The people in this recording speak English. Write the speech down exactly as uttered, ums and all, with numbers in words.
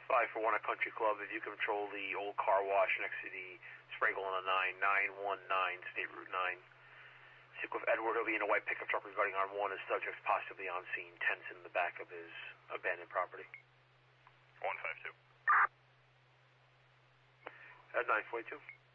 five for one at Country Club. If you can patrol the old car wash next to the Spragle on a nine, nine one nine, State Route nine. Stick with Edward. He'll be in a white pickup truck regarding on one. His subject's possibly on scene. Tents in the back of his abandoned property. one five two. At nine forty-two.